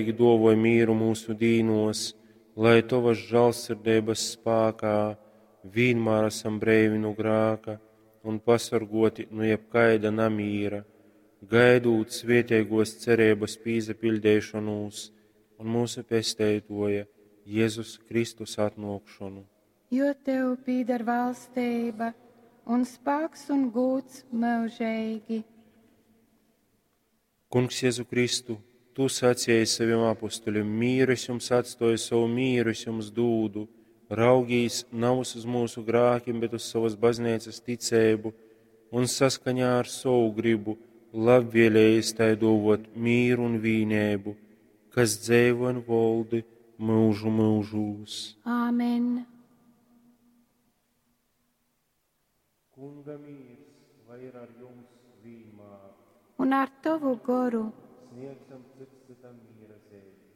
Dovoja mīru mūsu dīnos, lai tavas žēlsirdības spēkā vienmēr esam brīvi no grēka un pasargoti no jebkaida namīra, gaidot svētīgos cerības pīzapildīšanos un mūsu pestētoja Jēzus Kristus atnākšanu. Jo tev pīdar valstība un spēks un gods mūžīgi. Kungs Jēzu Kristu, tu sacīji saviem apustuļiem, mīru es jums atstāju, savu mīru es jums dūdu, raugīs nav uz mūsu grēkiem, bet uz savas baznīcas ticību un saskaņā ar savu gribu labvēlējies tai dovot mīru un vienību, kas dzīvo un valdi mūžu mūžos. Āmen. Kunga mīrs, lai ir ar jums vienmēr. Un ar tavu goru. Sniegsim citam mīra zēļu.